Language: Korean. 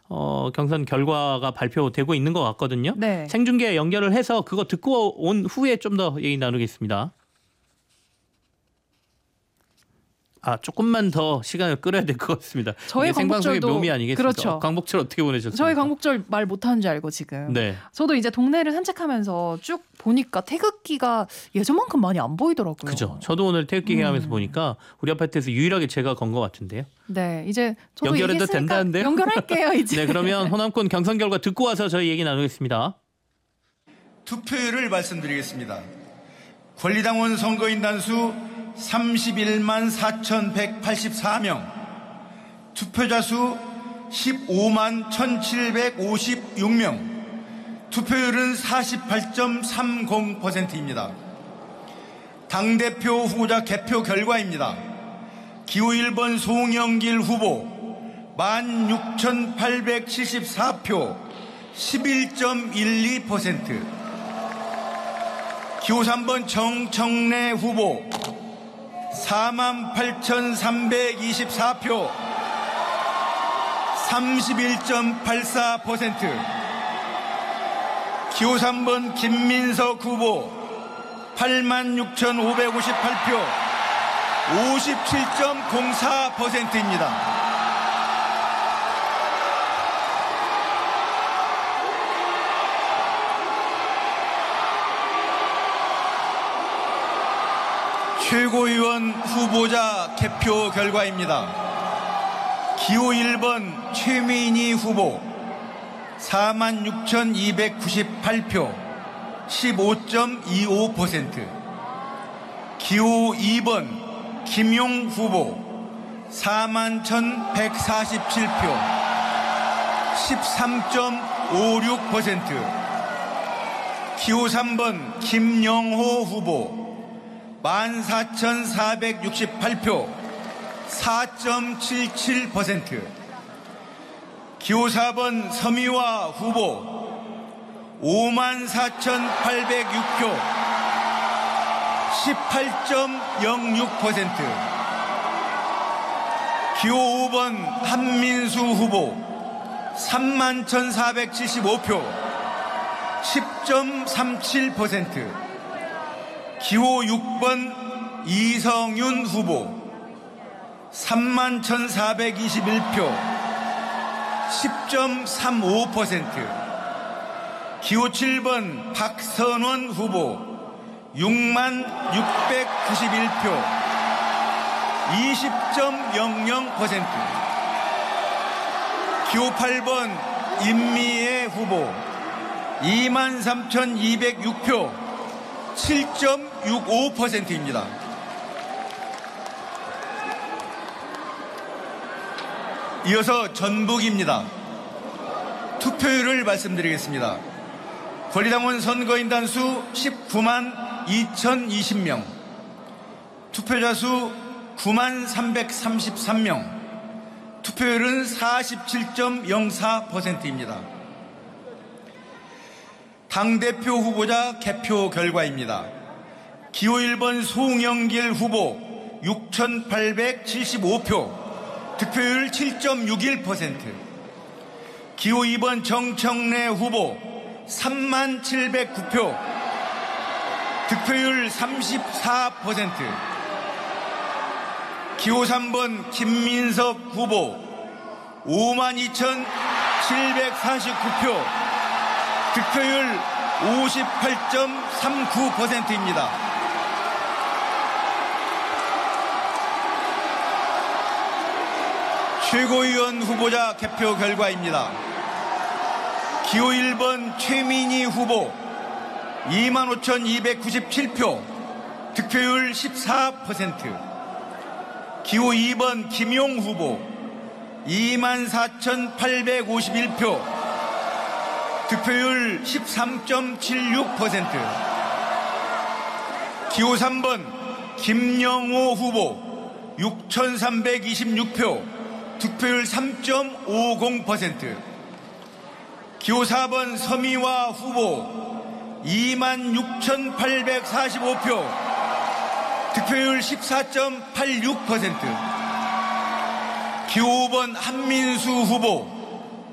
경선 결과가 발표되고 있는 것 같거든요. 네. 생중계 연결을 해서 그거 듣고 온 후에 좀 더 얘기 나누겠습니다. 조금만 더 시간을 끌어야 될 것 같습니다. 저희 생방송의 광복절도 묘미 아니겠습니까? 그렇죠. 광복절 어떻게 보내셨어요? 저희 광복절 말 못하는 줄 알고 지금. 네. 저도 이제 동네를 산책하면서 쭉 보니까 태극기가 예전만큼 많이 안 보이더라고요. 그죠. 저도 오늘 태극기 개하면서 보니까 우리 아파트에서 유일하게 제가 건 것 같은데요. 네, 이제 저도 연결해도 얘기했으니까 된다는데요? 연결할게요 이제. 네, 그러면 호남권 경선 결과 듣고 와서 저희 얘기 나누겠습니다. 투표율을 말씀드리겠습니다. 권리당원 선거인단 수 31만 4,184명, 투표자 수 15만 1,756명, 투표율은 48.30%입니다. 당대표 후보자 개표 결과입니다. 기호 1번 송영길 후보 16,874표 11.12%, 기호 3번 정청래 후보 48,324표 31.84%, 기호 3번 김민석 후보 86,558표 57.04%입니다. 최고위원 후보자 개표 결과입니다. 기호 1번 최민희 후보 46,298표 15.25%, 기호 2번 김용 후보 41,147표 13.56%, 기호 3번 김영호 후보 14,468표 4.77%, 기호 4번 서미화 후보 54,806표 18.06%, 기호 5번 한민수 후보 31,475표 10.37%, 기호 6번 이성윤 후보 31,421표 10.35%, 기호 7번 박선원 후보 66,691표 20.00%, 기호 8번 임미애 후보 23,206표 7.65%입니다. 이어서 전북입니다. 투표율을 말씀드리겠습니다. 권리당원 선거인단 수 19만 2,020명, 투표자 수 9만 333명, 투표율은 47.04%입니다. 당대표 후보자 개표 결과입니다. 기호 1번 송영길 후보 6,875표, 득표율 7.61%, 기호 2번 정청래 후보 37,709표, 득표율 34%, 기호 3번 김민석 후보 52,749표, 득표율 58.39%입니다. 최고위원 후보자 개표 결과입니다. 기호 1번 최민희 후보 25,297표, 득표율 14%, 기호 2번 김용 후보 24,851표, 득표율 13.76%, 기호 3번 김영호 후보 6,326표, 득표율 3.50%, 기호 4번 서미화 후보 26,845표, 득표율 14.86%, 기호 5번 한민수 후보